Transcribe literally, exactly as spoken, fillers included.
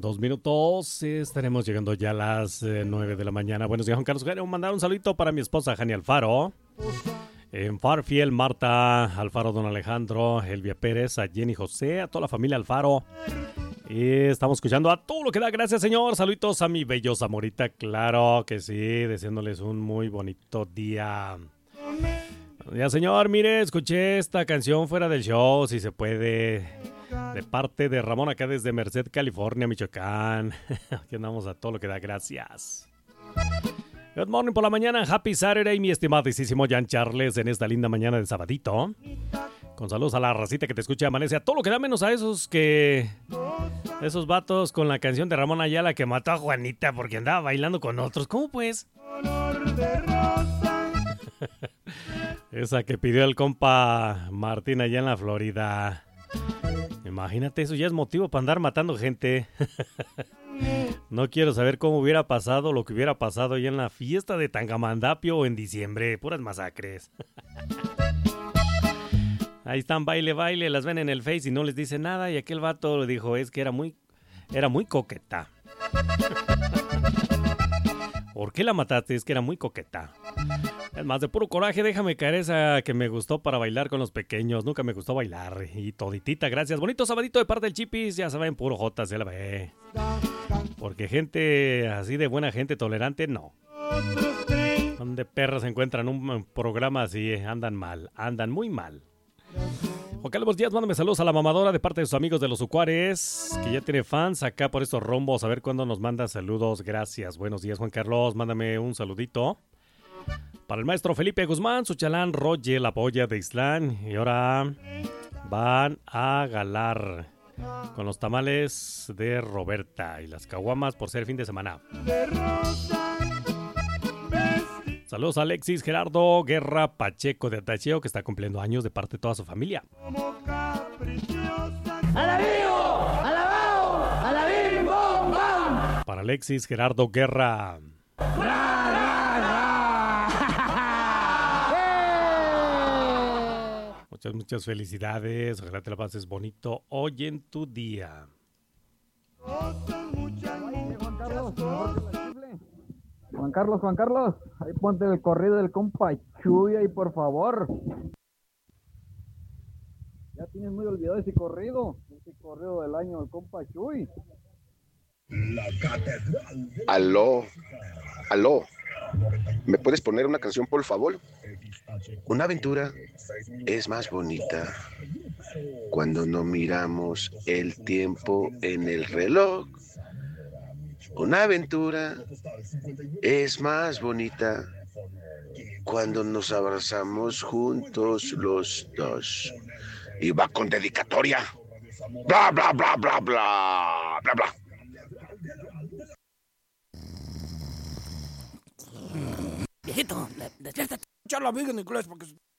dos minutos, estaremos llegando ya a las eh, nueve de la mañana. Buenos días, Juan Carlos. Quiero mandar un saludito para mi esposa, Jani Alfaro. En Farfield, Marta Alfaro, don Alejandro, Elvia Pérez, a Jenny José, a toda la familia Alfaro. Y estamos escuchando a todo lo que da. Gracias, señor. Saluditos a mi bello Zamorita. Claro que sí, deseándoles un muy bonito día. Ya, señor, mire, escuché esta canción fuera del show, si se puede, de parte de Ramón, acá desde Merced, California, Michoacán. Aquí andamos a todo lo que da. Gracias. Good morning por la mañana, happy Saturday, mi estimadísimo Jan Charles, en esta linda mañana de sabadito. Con saludos a la racita que te escucha, amanece a todo lo que da, menos a esos que... Esos vatos con la canción de Ramón Ayala que mató a Juanita porque andaba bailando con otros. ¿Cómo pues? Esa que pidió el compa Martín allá en la Florida. Imagínate, eso ya es motivo para andar matando gente. No quiero saber cómo hubiera pasado lo que hubiera pasado allá en la fiesta de Tangamandapio en diciembre. Puras masacres. Ahí están, baile, baile, las ven en el Face y no les dice nada. Y aquel vato le dijo, es que era muy, era muy coqueta. ¿Por qué la mataste? Es que era muy coqueta. Es más, de puro coraje, déjame caer esa que me gustó para bailar con los pequeños. Nunca me gustó bailar. Y toditita, gracias. Bonito sabadito de parte del Chipis. Ya saben, puro J, se la ve. Porque gente así de buena gente tolerante, no. Donde perras se encuentran un programa así, andan mal, andan muy mal. Juan Carlos Díaz, mándame saludos a la mamadora de parte de sus amigos de los Ucuares, que ya tiene fans acá por estos rombos. A ver cuándo nos manda saludos. Gracias. Buenos días, Juan Carlos. Mándame un saludito. Para el maestro Felipe Guzmán, su chalán Roger, la polla de Islán. Y ahora van a galar con los tamales de Roberta y las caguamas por ser fin de semana. Saludos a Alexis Gerardo Guerra Pacheco de Atacheo, que está cumpliendo años de parte de toda su familia. ¡Alabío! ¡Alabao! ¡Alabim! ¡Bom! ¡Bam! Para Alexis Gerardo Guerra. ¡Ra, ra, ra! ¡Eh! Muchas, muchas felicidades. Ojalá te la pases bonito hoy en tu día. Juan Carlos, Juan Carlos, ahí ponte el corrido del compa Chuy ahí, por favor. Ya tienes muy olvidado ese corrido, ese corrido del año del compa Chuy. Aló, aló, ¿me puedes poner una canción, por favor? Una aventura es más bonita cuando no miramos el tiempo en el reloj. Una aventura es más bonita cuando nos abrazamos juntos los dos. Y va con dedicatoria. Bla, bla, bla, bla, bla, bla, bla. Viejito, despiértate. Echar la viga en inglés porque...